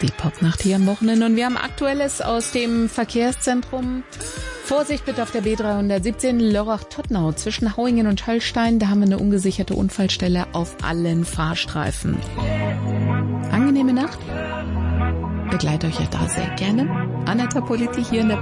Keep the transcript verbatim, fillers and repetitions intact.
Die Popnacht hier am Wochenende und wir haben Aktuelles aus dem Verkehrszentrum. Vorsicht bitte auf der B dreihundertsiebzehn Lörrach-Todtnau zwischen Hauingen und Höllstein. Da haben wir eine ungesicherte Unfallstelle auf allen Fahrstreifen. Angenehme Nacht. Begleite euch ja da sehr gerne. Anetta Politi hier in der